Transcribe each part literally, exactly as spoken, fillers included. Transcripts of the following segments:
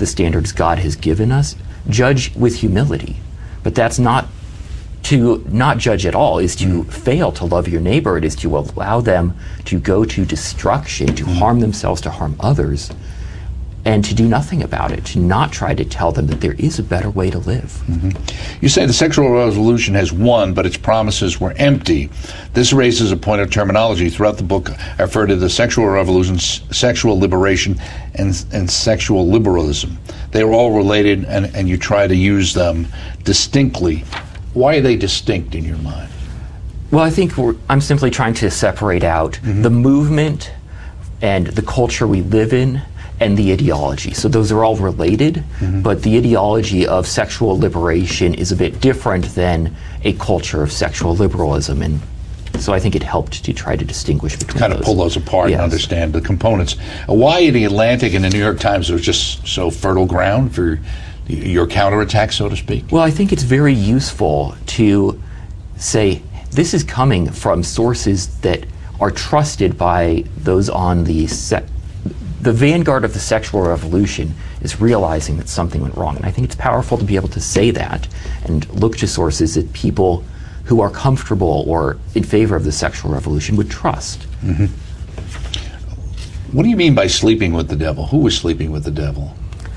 the standards God has given us, judge with humility. But that's not to not judge at all, is to mm. fail to love your neighbor. It is to allow them to go to destruction, to mm. harm themselves, to harm others, and to do nothing about it, to not try to tell them that there is a better way to live. Mm-hmm. You say the sexual revolution has won, but its promises were empty. This raises a point of terminology. Throughout the book, I refer to the sexual revolution, sexual liberation, and, and sexual liberalism. They are all related, and, and you try to use them distinctly. Why are they distinct in your mind? Well, I think we're, I'm simply trying to separate out mm-hmm. the movement and the culture we live in and the ideology. So those are all related, mm-hmm. but the ideology of sexual liberation is a bit different than a culture of sexual liberalism. And so I think it helped to try to distinguish between kind those. of pull those apart yes. and understand the components. Why the Atlantic and the New York Times was just so fertile ground for your counterattack, so to speak? Well, I think it's very useful to say this is coming from sources that are trusted by those on the se- the vanguard of the sexual revolution is realizing that something went wrong. And I think it's powerful to be able to say that and look to sources that people who are comfortable or in favor of the sexual revolution would trust. Mm-hmm. What do you mean by sleeping with the devil? Who was sleeping with the devil?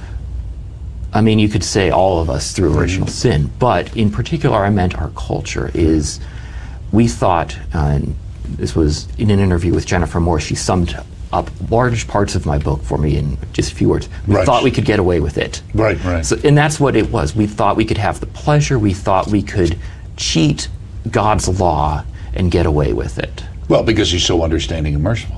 I mean, you could say all of us through original mm-hmm. sin, but in particular I meant our culture is, we thought, uh, and this was in an interview with Jennifer Moore, she summed up large parts of my book for me in just a few words. We right. thought we could get away with it. Right, right. So, and that's what it was. We thought we could have the pleasure, we thought we could cheat God's law and get away with it. Well, because he's so understanding and merciful.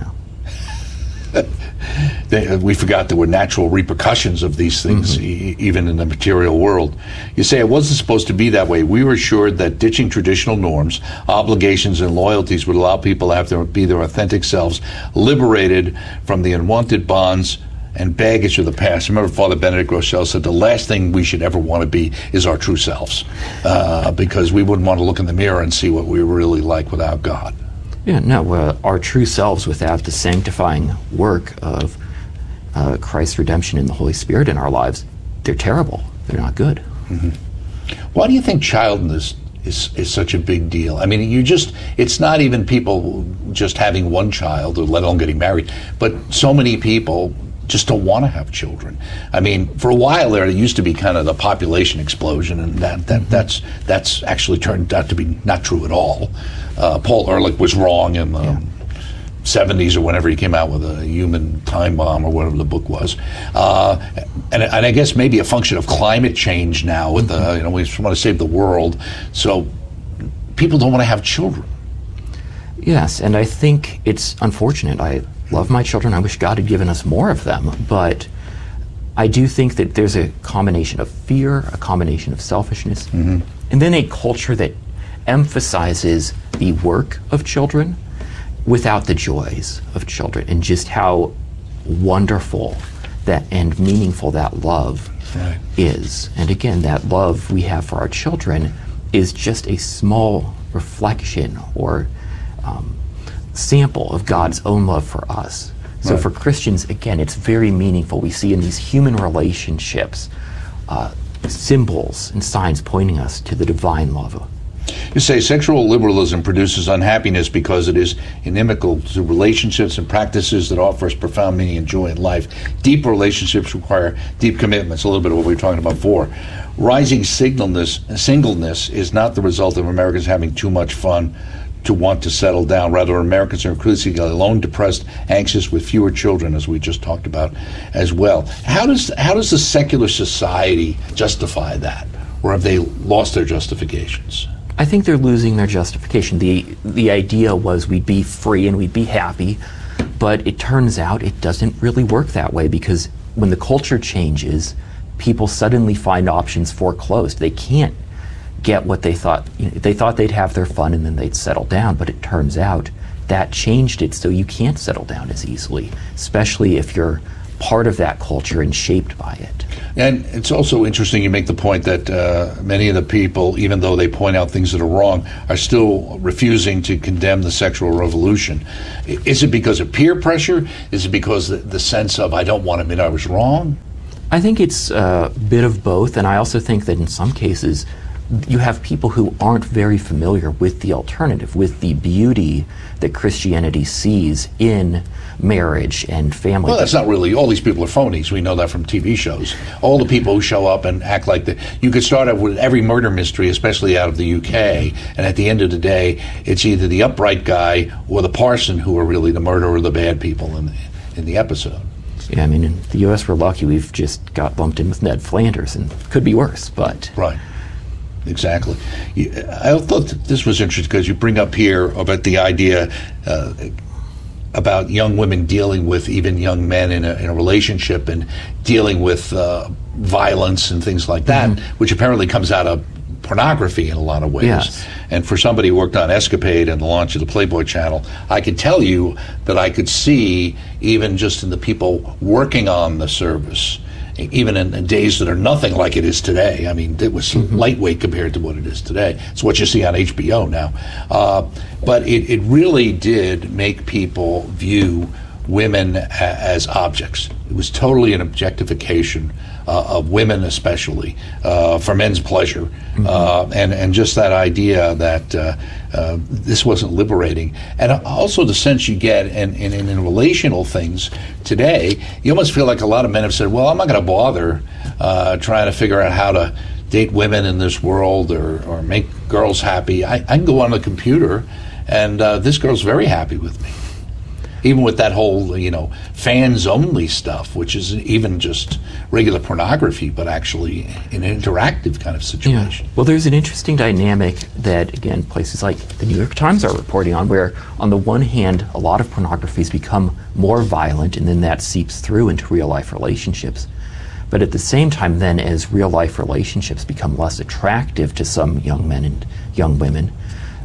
Yeah. They, we forgot there were natural repercussions of these things, mm-hmm. e- even in the material world. You say it wasn't supposed to be that way. We were assured that ditching traditional norms, obligations, and loyalties would allow people to have to be their authentic selves, liberated from the unwanted bonds and baggage of the past. I remember Father Benedict Groeschel said the last thing we should ever want to be is our true selves, uh, because we wouldn't want to look in the mirror and see what we were really like without God. Yeah, no, uh, our true selves without the sanctifying work of uh, Christ's redemption in the Holy Spirit in our lives, they're terrible. They're not good. Mm-hmm. Why do you think childlessness is, is such a big deal? I mean, you just, it's not even people just having one child, or let alone getting married, but so many people just don't want to have children. I mean, for a while there, it used to be kind of the population explosion, and that, that mm-hmm. that's that's actually turned out to be not true at all. Uh, Paul Ehrlich was wrong in the yeah. seventies or whenever he came out with a human time bomb or whatever the book was. Uh, and, and I guess maybe a function of climate change now with the, you know, we just want to save the world. So people don't want to have children. Yes, and I think it's unfortunate. I love my children. I wish God had given us more of them. But I do think that there's a combination of fear, a combination of selfishness, mm-hmm. and then a culture that emphasizes the work of children without the joys of children, and just how wonderful that and meaningful that love right. is. And again, that love we have for our children is just a small reflection or um, sample of God's own love for us. So right. for Christians, again, it's very meaningful. We see in these human relationships uh, symbols and signs pointing us to the divine love. You say sexual liberalism produces unhappiness because it is inimical to relationships and practices that offer us profound meaning and joy in life. Deep relationships require deep commitments, a little bit of what we were talking about before. Rising singleness, singleness is not the result of Americans having too much fun to want to settle down. Rather, Americans are increasingly alone, depressed, anxious, with fewer children, as we just talked about as well. How does how does the secular society justify that? Or have they lost their justifications? I think they're losing their justification. The the idea was we'd be free and we'd be happy, but it turns out it doesn't really work that way, because when the culture changes, people suddenly find options foreclosed. They can't get what they thought. You know, they thought they'd have their fun and then they'd settle down, but it turns out that changed it, so you can't settle down as easily, especially if you're part of that culture and shaped by it. And it's also interesting you make the point that uh, many of the people, even though they point out things that are wrong, are still refusing to condemn the sexual revolution. Is it because of peer pressure? Is it because the, the sense of, I don't want to admit I was wrong? I think it's a bit of both, and I also think that in some cases you have people who aren't very familiar with the alternative, with the beauty that Christianity sees in marriage and family. Well, that's not really, all these people are phonies. We know that from T V shows. All the people who show up and act like that. You could start out with every murder mystery, especially out of the U K, and at the end of the day, it's either the upright guy or the parson who are really the murderer or the bad people in, in the episode. Yeah, I mean, in the U S we're lucky we've just got lumped in with Ned Flanders, and could be worse, but... Right. Exactly. I thought that this was interesting because you bring up here about the idea uh, about young women dealing with even young men in a, in a relationship and dealing with uh, violence and things like that, mm-hmm. which apparently comes out of pornography in a lot of ways. Yes. And for somebody who worked on Escapade and the launch of the Playboy Channel, I could tell you that I could see, even just in the people working on the service, even in, in days that are nothing like it is today. I mean, it was mm-hmm. lightweight compared to what it is today. It's what you see on H B O now. Uh, but it, it really did make people view women a, as objects. It was totally an objectification uh, of women, especially uh, for men's pleasure, mm-hmm. uh, and and just that idea that uh, uh, this wasn't liberating, and also the sense you get in, in, in relational things today. You almost feel like a lot of men have said, "Well, I'm not going to bother uh, trying to figure out how to date women in this world or or make girls happy. I, I can go on the computer, and uh, this girl's very happy with me." Even with that whole, you know, fans-only stuff, which is even just regular pornography, but actually an interactive kind of situation. Yeah. Well, there's an interesting dynamic that, again, places like the New York Times are reporting on, where on the one hand, a lot of pornography has become more violent, and then that seeps through into real-life relationships. But at the same time, then, as real-life relationships become less attractive to some young men and young women,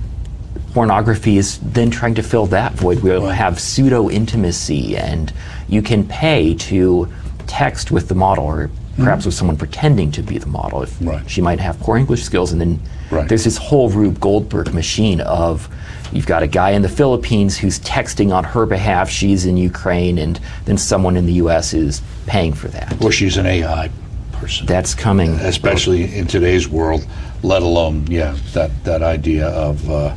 pornography is then trying to fill that void. We'll have pseudo-intimacy, and you can pay to text with the model, or perhaps mm-hmm. with someone pretending to be the model. If right. she might have poor English skills, and then right. there's this whole Rube Goldberg machine of, you've got a guy in the Philippines who's texting on her behalf, she's in Ukraine, and then someone in the U S is paying for that. Or she's an A I person. That's coming. Especially in today's world, let alone, yeah, that, that idea of... Uh,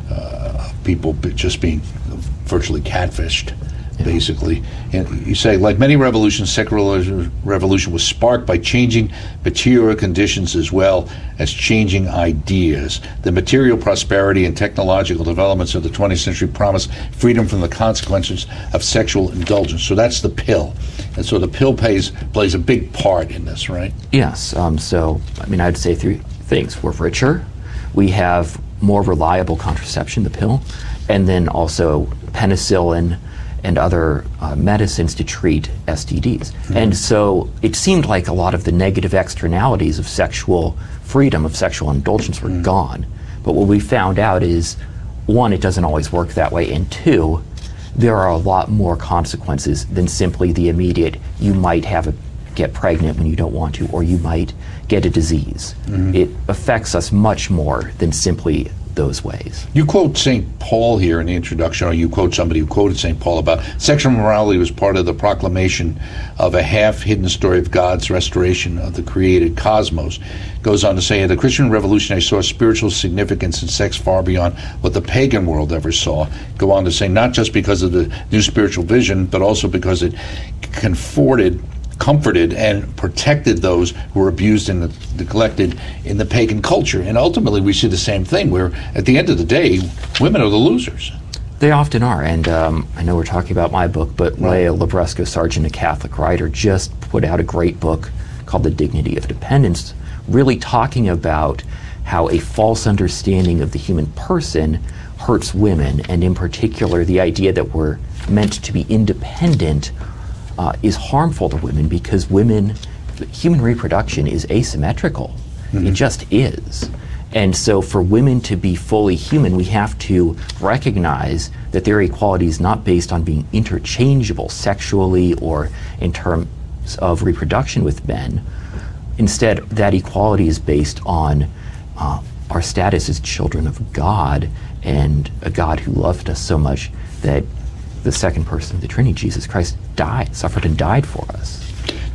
Uh, people just being virtually catfished, yeah. basically. And you say, like many revolutions, secular revolution was sparked by changing material conditions as well as changing ideas. The material prosperity and technological developments of the twentieth century promised freedom from the consequences of sexual indulgence. So that's the pill. And so the pill plays, plays a big part in this, right? Yes. Um, so, I mean, I'd say three things. We're richer. We have more reliable contraception, the pill, and then also penicillin and other uh, medicines to treat S T Ds. Mm-hmm. And so it seemed like a lot of the negative externalities of sexual freedom, of sexual indulgence, were mm-hmm. gone. But what we found out is, one, it doesn't always work that way, and two, there are a lot more consequences than simply the immediate, you might have a get pregnant when you don't want to, or you might get a disease. Mm-hmm. It affects us much more than simply those ways. You quote Saint Paul here in the introduction, or you quote somebody who quoted Saint Paul about sexual morality was part of the proclamation of a half-hidden story of God's restoration of the created cosmos. Goes on to say, the Christian revolutionary saw spiritual significance in sex far beyond what the pagan world ever saw. Go on to say, not just because of the new spiritual vision, but also because it comforted comforted and protected those who were abused and neglected in the pagan culture. And ultimately we see the same thing, where at the end of the day, women are the losers. They often are, and um, I know we're talking about my book, but right. Leah Labresco Sargent, a Catholic writer, just put out a great book called The Dignity of Dependence, really talking about how a false understanding of the human person hurts women, and in particular the idea that we're meant to be independent Uh, is harmful to women, because women, human reproduction is asymmetrical. Mm-hmm. It just is. And so for women to be fully human, we have to recognize that their equality is not based on being interchangeable sexually or in terms of reproduction with men. Instead, that equality is based on uh, our status as children of God, and a God who loved us so much that the second person of the Trinity, Jesus Christ, died, suffered and died for us.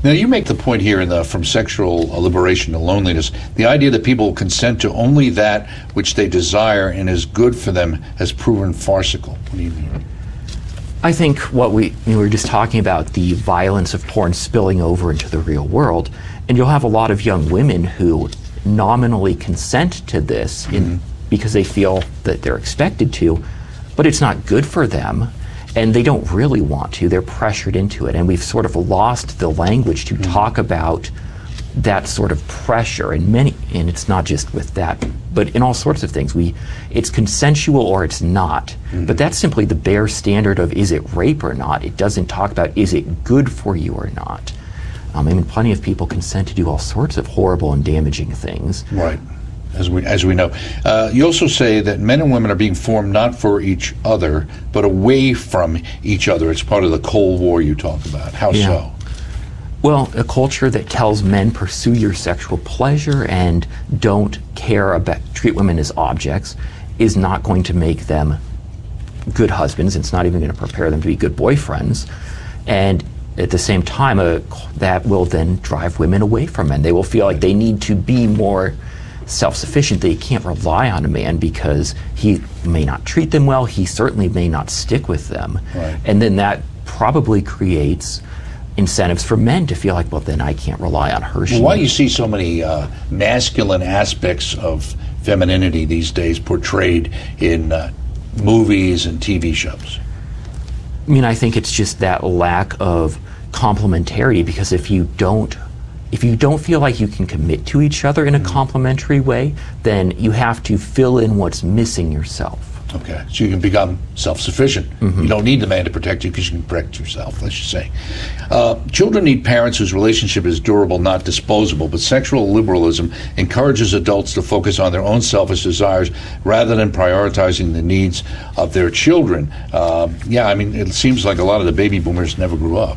Now, you make the point here in the From Sexual Liberation to Loneliness, the idea that people consent to only that which they desire and is good for them has proven farcical. What do you mean? I think what we, you know, we were just talking about the violence of porn spilling over into the real world, and you'll have a lot of young women who nominally consent to this in, mm-hmm. because they feel that they're expected to, but it's not good for them, and they don't really want to. They're pressured into it, and we've sort of lost the language to mm-hmm. talk about that sort of pressure. And many, and it's not just with that, but in all sorts of things. We, it's consensual or it's not, mm-hmm. but that's simply the bare standard of is it rape or not. It doesn't talk about is it good for you or not. Um, I mean, plenty of people consent to do all sorts of horrible and damaging things. Right. As we, as we know. Uh, you also say that men and women are being formed not for each other, but away from each other. It's part of the Cold War you talk about. How yeah. so? Well, a culture that tells men pursue your sexual pleasure and don't care about, treat women as objects, is not going to make them good husbands. It's not even going to prepare them to be good boyfriends. And at the same time, uh, that will then drive women away from men. They will feel like they need to be more self-sufficient. They can't rely on a man because he may not treat them well. He certainly may not stick with them. Right. And then that probably creates incentives for men to feel like, well, then I can't rely on her. Well, why do you see so many uh, masculine aspects of femininity these days portrayed in uh, movies and T V shows? I mean, I think it's just that lack of complementarity, because if you don't if you don't feel like you can commit to each other in a mm-hmm. complementary way, then you have to fill in what's missing yourself. Okay, so you can become self-sufficient. Mm-hmm. You don't need the man to protect you because you can protect yourself, let's just say. Uh, children need parents whose relationship is durable, not disposable, but sexual liberalism encourages adults to focus on their own selfish desires rather than prioritizing the needs of their children. Uh, yeah, I mean, it seems like a lot of the baby boomers never grew up.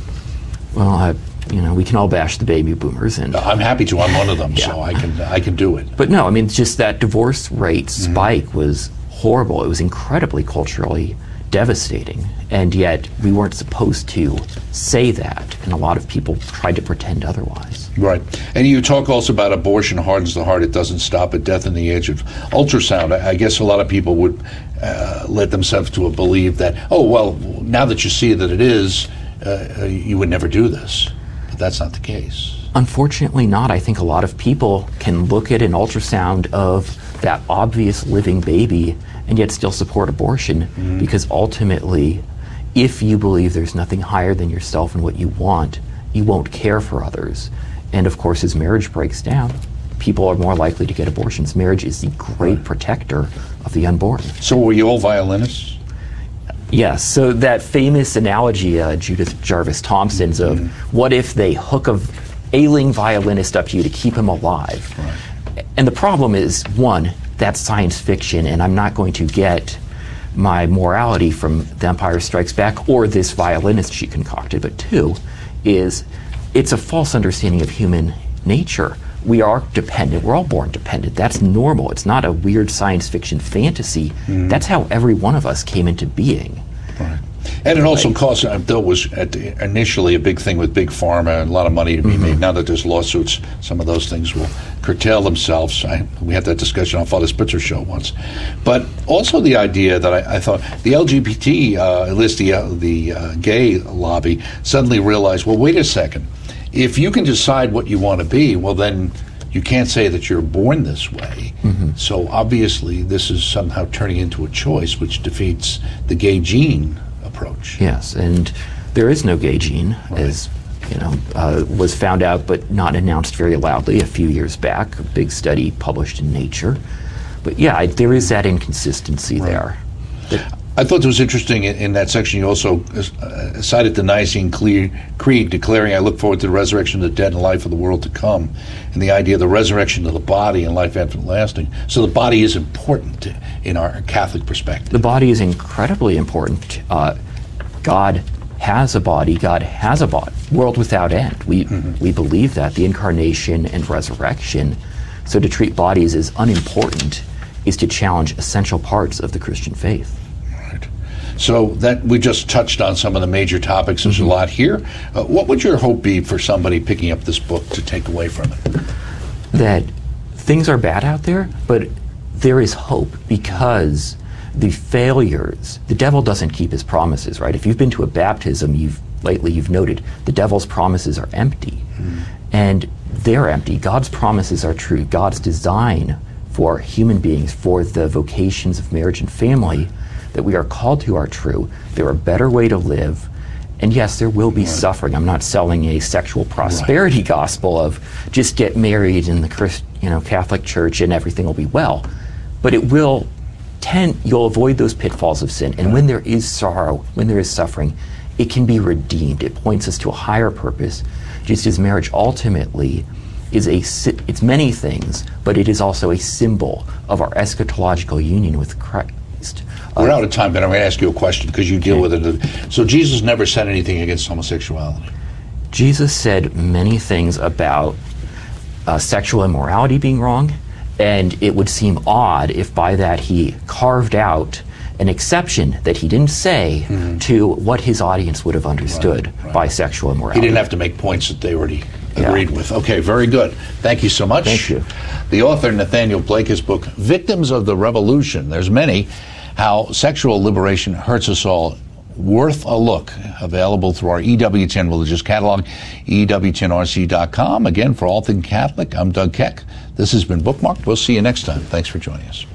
Well, I... You know, we can all bash the baby boomers, and I'm happy to. I'm one of them, yeah. so I can I can do it. But no, I mean, it's just that divorce rate spike mm-hmm. was horrible. It was incredibly culturally devastating, and yet we weren't supposed to say that, and a lot of people tried to pretend otherwise. Right. And you talk also about abortion hardens the heart. It doesn't stop at death in the age of ultrasound. I, I guess a lot of people would uh, let themselves to believe that, oh, well, now that you see that it is, uh, you would never do this. That's not the case. Unfortunately not. I think a lot of people can look at an ultrasound of that obvious living baby and yet still support abortion, mm-hmm. because ultimately, if you believe there's nothing higher than yourself and what you want, you won't care for others. And of course, as marriage breaks down, people are more likely to get abortions. Marriage is the great protector of the unborn. So were you all violinists? Yes, so that famous analogy, uh, Judith Jarvis Thompson's, of mm-hmm. what if they hook a ailing violinist up to you to keep him alive? Right. And the problem is, one, that's science fiction, and I'm not going to get my morality from The Empire Strikes Back or this violinist she concocted. But two, is it's a false understanding of human nature. We are dependent. We're all born dependent. That's normal. It's not a weird science fiction fantasy. Mm-hmm. That's how every one of us came into being. Right. And it also costs, uh, though, was at the, initially a big thing with Big Pharma and a lot of money to be mm-hmm. made. Now that there's lawsuits, some of those things will curtail themselves. I, we had that discussion on Father Spitzer's show once. But also the idea that I, I thought the L G B T, uh, at least the, uh, the uh, gay lobby, suddenly realized, well, wait a second. If you can decide what you want to be, well, then you can't say that you're born this way. Mm-hmm. So obviously this is somehow turning into a choice, which defeats the gay gene approach. Yes, and there is no gay gene, right. as you know, uh, was found out but not announced very loudly a few years back, a big study published in Nature. But yeah, I, there is that inconsistency right. there. That, I thought it was interesting in, in that section you also uh, cited the Nicene Creed declaring, I look forward to the resurrection of the dead and life of the world to come, and the idea of the resurrection of the body and life everlasting. So the body is important in our Catholic perspective. The body is incredibly important. Uh, God has a body. God has a body. World without end. We, mm-hmm. we believe that, the incarnation and resurrection. So to treat bodies as unimportant is to challenge essential parts of the Christian faith. So that we just touched on some of the major topics. There's mm-hmm. a lot here. Uh, what would your hope be for somebody picking up this book to take away from it? That things are bad out there, but there is hope, because the failures, the devil doesn't keep his promises, right? If you've been to a baptism, you've lately you've noted the devil's promises are empty. Mm-hmm. And they're empty. God's promises are true. God's design for human beings, for the vocations of marriage and family that we are called to, are true. They're a better way to live. And yes, there will be right. suffering. I'm not selling a sexual prosperity right. gospel of just get married in the Christ, you know, Catholic Church and everything will be well. But it will tend, you'll avoid those pitfalls of sin. And right. when there is sorrow, when there is suffering, it can be redeemed. It points us to a higher purpose, just as marriage ultimately is a, it's many things, but it is also a symbol of our eschatological union with Christ. We're uh, out of time, but I'm going to ask you a question because you deal okay. with it. So Jesus never said anything against homosexuality? Jesus said many things about uh, sexual immorality being wrong, and it would seem odd if by that he carved out an exception that he didn't say mm-hmm. to what his audience would have understood right, right. by sexual immorality. He didn't have to make points that they already agreed yeah. with. Okay, very good. Thank you so much. Thank you. The author, Nathaniel Blake, his book, Victims of the Revolution. There's many. How Sexual Liberation Hurts Us All. Worth a look. Available through our E W T N Religious Catalog, E W T N R C dot com. Again, for All Things Catholic, I'm Doug Keck. This has been Bookmarked. We'll see you next time. Thanks for joining us.